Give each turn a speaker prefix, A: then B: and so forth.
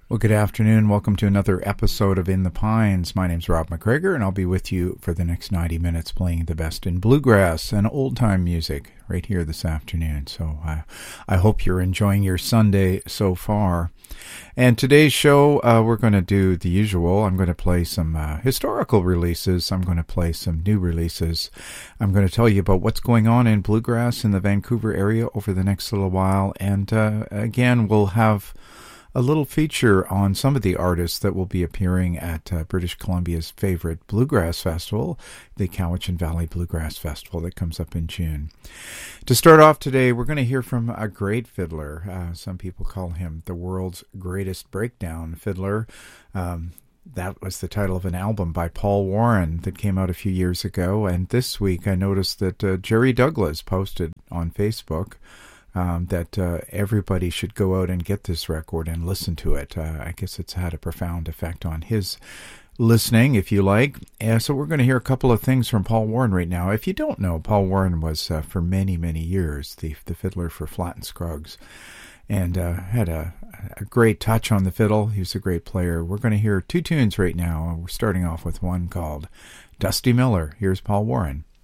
A: Well, good afternoon. Welcome to another episode of In the Pines. My name's Rob McGregor, and I'll be with you for the next 90 minutes playing the best in bluegrass and old-time music right here this afternoon. So I hope you're enjoying your Sunday so far. And today's show, we're going to do the usual. I'm going to play some historical releases. I'm going to play some new releases. I'm going to tell you about what's going on in bluegrass in the Vancouver area over the next little while. And again, we'll have a little feature on some of the artists that will be appearing at British Columbia's favorite bluegrass festival, the Cowichan Valley Bluegrass Festival that comes up in June. To start off today, we're going to hear from a great fiddler. Some people call him the world's greatest breakdown fiddler. That was the title of an album by Paul Warren that came out a few years ago. And this week I noticed that Jerry Douglas posted on Facebook that everybody should go out and get this record and listen to it. I guess it's had a profound effect on his listening, if you like. So we're going to hear a couple of things from Paul Warren right now. If you don't know, Paul Warren was for many, many years the fiddler for Flatt and Scruggs, and had a great touch on the fiddle. He was a great player. We're going to hear two tunes right now. We're starting off with one called Dusty Miller. Here's Paul Warren.